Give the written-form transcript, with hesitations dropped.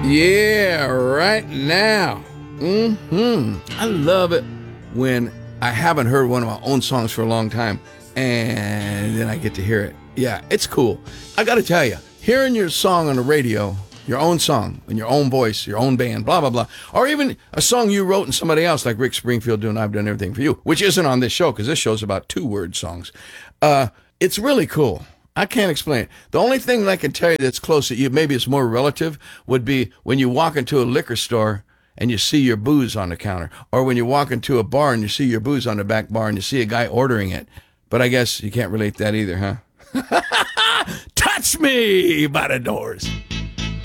Yeah, right now. I love it when I haven't heard one of my own songs for a long time and then I get to hear it. Yeah, it's cool. I got to tell you, hearing your song on the radio, your own song, in your own voice, your own band, blah, blah, blah, or even a song you wrote and somebody else like Rick Springfield doing I've Done Everything for You, which isn't on this show because this show's about 2-word songs. It's really cool. I can't explain it. The only thing that I can tell you that's close to you, maybe it's more relative, would be when you walk into a liquor store and you see your booze on the counter, or when you walk into a bar and you see your booze on the back bar and you see a guy ordering it. But I guess you can't relate that either, huh? Touch Me by the Doors.